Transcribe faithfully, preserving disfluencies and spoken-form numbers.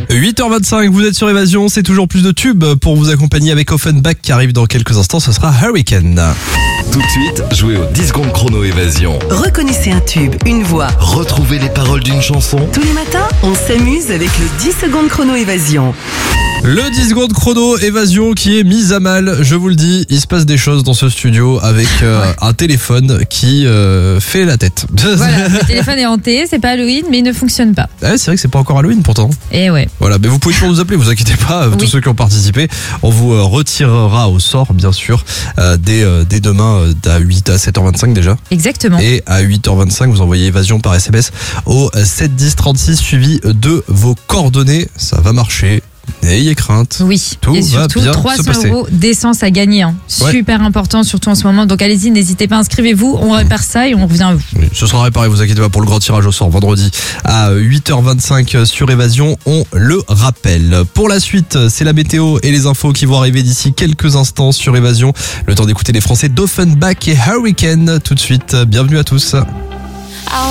huit heures vingt-cinq, vous êtes sur Évasion, c'est toujours plus de tubes pour vous accompagner avec Offenbach qui arrive dans quelques instants, ce sera Hurricane. Tout de suite, jouez au dix secondes chrono Évasion. Reconnaissez un tube, une voix. Retrouvez les paroles d'une chanson. Tous les matins, on s'amuse avec le dix secondes chrono Évasion. Le dix secondes chrono Évasion qui est mise à mal, je vous le dis, il se passe des choses dans ce studio avec euh, ouais. un téléphone qui euh, fait la tête. Voilà, le téléphone est hanté, c'est pas Halloween mais il ne fonctionne pas. Ouais, c'est vrai que c'est pas encore Halloween pourtant. Et ouais. Voilà, mais vous pouvez toujours nous appeler, vous inquiétez pas, oui. Tous ceux qui ont participé, on vous euh, retirera au sort bien sûr euh, dès, euh, dès demain euh, à huit à sept heures vingt-cinq déjà. Exactement. Et à huit heures vingt-cinq, vous envoyez Évasion par S M S au sept dix trente-six suivi de vos coordonnées, ça va marcher. N'ayez crainte. Oui, tout et surtout va bien trois se cents passer. euros d'essence à gagner. Hein. Ouais. Super important, surtout en ce moment. Donc allez-y, n'hésitez pas, inscrivez-vous. On répare ça et on revient à vous. Oui, ce sera réparé, vous inquiétez pas, pour le grand tirage au sort vendredi à huit heures vingt-cinq sur Évasion. On le rappelle. Pour la suite, c'est la météo et les infos qui vont arriver d'ici quelques instants sur Évasion. Le temps d'écouter les Français d'Offenbach et Hurricane. Tout de suite, bienvenue à tous.